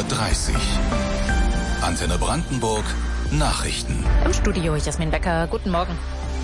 9:30 Uhr. Antenne Brandenburg Nachrichten. Im Studio Jasmin Becker, guten Morgen.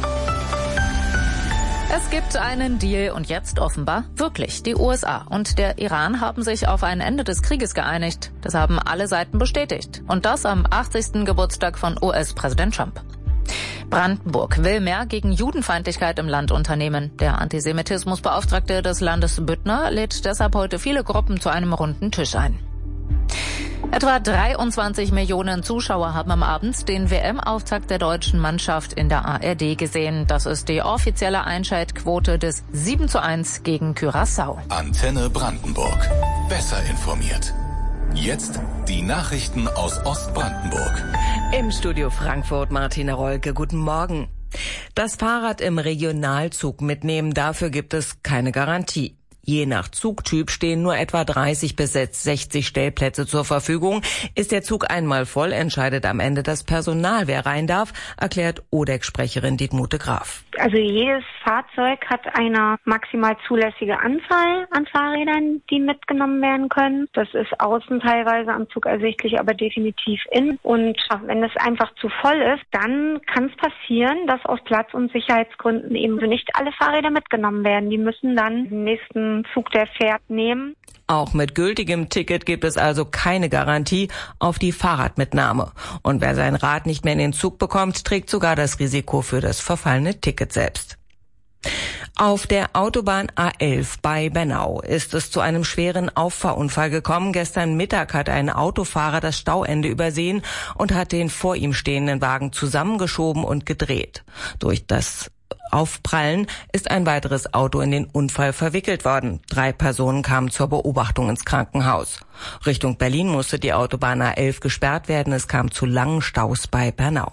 Es gibt einen Deal und jetzt offenbar wirklich. Die USA und der Iran haben sich auf ein Ende des Krieges geeinigt. Das haben alle Seiten bestätigt. Und das am 80. Geburtstag von US-Präsident Trump. Brandenburg will mehr gegen Judenfeindlichkeit im Land unternehmen. Der Antisemitismusbeauftragte des Landes Büttner lädt deshalb heute viele Gruppen zu einem runden Tisch ein. Etwa 23 Millionen Zuschauer haben am Abend den WM-Auftakt der deutschen Mannschaft in der ARD gesehen. Das ist die offizielle Einschaltquote des 7:1 gegen Curaçao. Antenne Brandenburg. Besser informiert. Jetzt die Nachrichten aus Ostbrandenburg. Im Studio Frankfurt Martina Rolke, guten Morgen. Das Fahrrad im Regionalzug mitnehmen, dafür gibt es keine Garantie. Je nach Zugtyp stehen nur etwa 30 bis 60 Stellplätze zur Verfügung. Ist der Zug einmal voll, entscheidet am Ende das Personal, wer rein darf, erklärt ODEC-Sprecherin Dietmute Graf. Also jedes Fahrzeug hat eine maximal zulässige Anzahl an Fahrrädern, die mitgenommen werden können. Das ist außen teilweise am Zug ersichtlich, aber definitiv innen. Und wenn es einfach zu voll ist, dann kann es passieren, dass aus Platz- und Sicherheitsgründen eben nicht alle Fahrräder mitgenommen werden. Die müssen dann den nächsten Zug, der fährt, nehmen. Auch mit gültigem Ticket gibt es also keine Garantie auf die Fahrradmitnahme. Und wer sein Rad nicht mehr in den Zug bekommt, trägt sogar das Risiko für das verfallene Ticket selbst. Auf der Autobahn A11 bei Bernau ist es zu einem schweren Auffahrunfall gekommen. Gestern Mittag hat ein Autofahrer das Stauende übersehen und hat den vor ihm stehenden Wagen zusammengeschoben und gedreht. Durch das Aufprallen ist ein weiteres Auto in den Unfall verwickelt worden. 3 Personen kamen zur Beobachtung ins Krankenhaus. Richtung Berlin musste die Autobahn A11 gesperrt werden. Es kam zu langen Staus bei Bernau.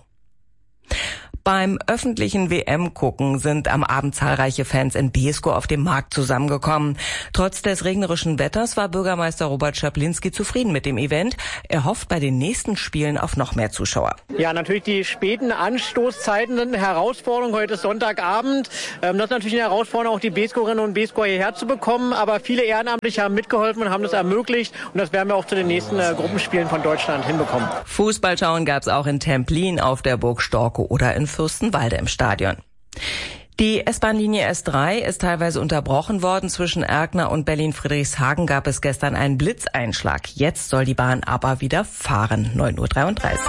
Beim öffentlichen WM-Gucken sind am Abend zahlreiche Fans in Beeskow auf dem Markt zusammengekommen. Trotz des regnerischen Wetters war Bürgermeister Robert Czaplinski zufrieden mit dem Event. Er hofft bei den nächsten Spielen auf noch mehr Zuschauer. Ja, natürlich die späten Anstoßzeiten sind eine Herausforderung. Heute ist Sonntagabend. Das ist natürlich eine Herausforderung, auch die Beeskowerinnen und Beeskower hierher zu bekommen. Aber viele Ehrenamtliche haben mitgeholfen und haben das ermöglicht. Und das werden wir auch zu den nächsten Gruppenspielen von Deutschland hinbekommen. Fußballschauen gab es auch in Templin, auf der Burg Storkow oder in Fürstenwalde im Stadion. Die S-Bahn-Linie S3 ist teilweise unterbrochen worden. Zwischen Erkner und Berlin-Friedrichshagen gab es gestern einen Blitzeinschlag. Jetzt soll die Bahn aber wieder fahren. 9:33 Uhr.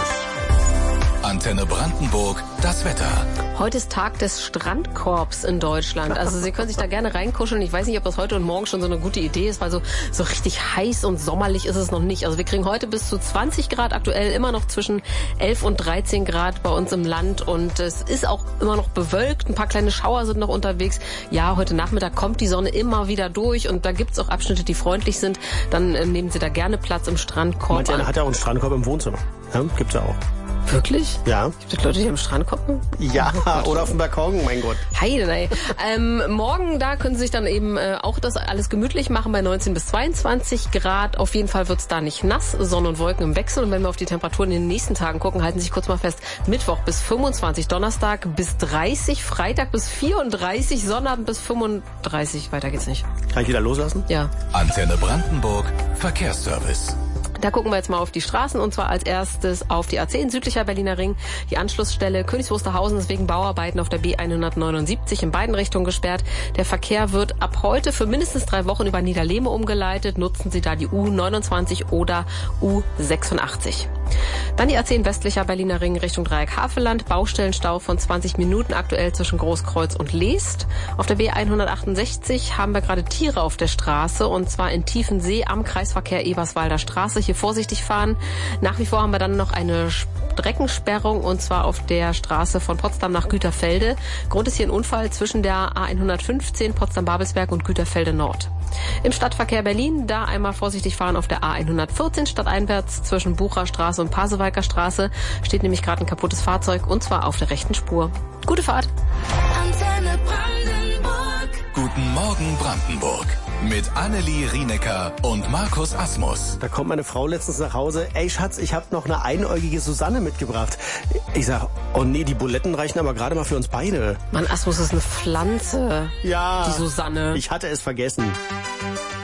Antenne Brandenburg, das Wetter. Heute ist Tag des Strandkorbs in Deutschland. Also Sie können sich da gerne reinkuscheln. Ich weiß nicht, ob das heute und morgen schon so eine gute Idee ist, weil so richtig heiß und sommerlich ist es noch nicht. Also wir kriegen heute bis zu 20 Grad, aktuell immer noch zwischen 11 und 13 Grad bei uns im Land. Und es ist auch immer noch bewölkt. Ein paar kleine Schauer sind noch unterwegs. Ja, heute Nachmittag kommt die Sonne immer wieder durch. Und da gibt's auch Abschnitte, die freundlich sind. Dann nehmen Sie da gerne Platz im Strandkorb. Manch einer hat ja auch einen Strandkorb im Wohnzimmer. Ja, gibt's ja auch. Wirklich? Ja. Gibt es Leute, die am Strand gucken? Ja, oder auf dem Balkon, mein Gott. Heidenei. Morgen, da können Sie sich dann eben auch das alles gemütlich machen bei 19 bis 22 Grad. Auf jeden Fall wird's da nicht nass, Sonne und Wolken im Wechsel. Und wenn wir auf die Temperaturen in den nächsten Tagen gucken, halten Sie sich kurz mal fest. Mittwoch bis 25, Donnerstag bis 30, Freitag bis 34, Sonnabend bis 35. Weiter geht's nicht. Kann ich wieder loslassen? Ja. Antenne Brandenburg, Verkehrsservice. Da gucken wir jetzt mal auf die Straßen und zwar als erstes auf die A10, südlicher Berliner Ring. Die Anschlussstelle Königs Wusterhausen ist wegen Bauarbeiten auf der B179 in beiden Richtungen gesperrt. Der Verkehr wird ab heute für mindestens 3 Wochen über Niederlehme umgeleitet. Nutzen Sie da die U29 oder U86. Dann die A10 westlicher Berliner Ring Richtung Dreieck Havelland. Baustellenstau von 20 Minuten aktuell zwischen Großkreuz und Leest. Auf der B168 haben wir gerade Tiere auf der Straße und zwar in Tiefensee am Kreisverkehr Eberswalder Straße. Hier vorsichtig fahren. Nach wie vor haben wir dann noch eine Streckensperrung und zwar auf der Straße von Potsdam nach Güterfelde. Grund ist hier ein Unfall zwischen der A115 Potsdam-Babelsberg und Güterfelde Nord. Im Stadtverkehr Berlin, da einmal vorsichtig fahren auf der A114 stadteinwärts zwischen Bucherstraße und Pasewalker Straße. Steht nämlich gerade ein kaputtes Fahrzeug und zwar auf der rechten Spur. Gute Fahrt. Antenne Brandenburg. Guten Morgen Brandenburg. Mit Annelie Rienecker und Markus Asmus. Da kommt meine Frau letztens nach Hause. Ey Schatz, ich habe noch eine einäugige Susanne mitgebracht. Ich sag, oh nee, die Buletten reichen aber gerade mal für uns beide. Mann, Asmus ist eine Pflanze. Ja. Die Susanne. Ich hatte es vergessen.